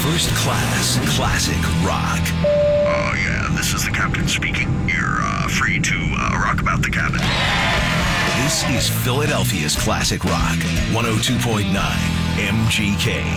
First Class Classic Rock. Oh, yeah, this is the captain speaking. You're free to rock about the cabin. This is Philadelphia's Classic Rock, 102.9 MGK.